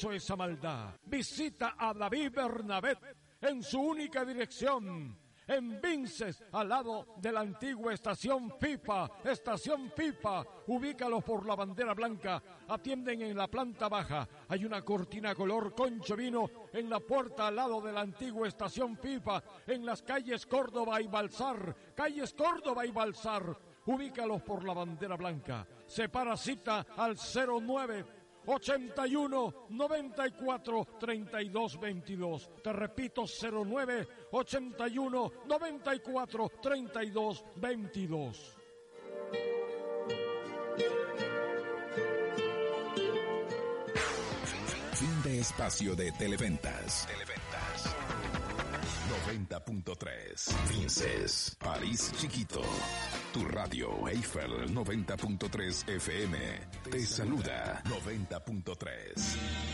hizo esa maldad. Visita a David Bernabé en su única dirección, en Vinces, al lado de la antigua estación FIFA. Ubícalos por la bandera blanca. Atienden en la planta baja. Hay una cortina color concho vino en la puerta al lado de la antigua estación FIFA, en las calles Córdoba y Balsar. Ubícalos por la bandera blanca. Separa cita al 09 81 94 32 22. Te repito, 09 81 94 32 22. Fin de espacio de Televentas. 90.3. Vinces, París Chiquito. Tu radio Eiffel 90.3 FM. Te saluda 90.3.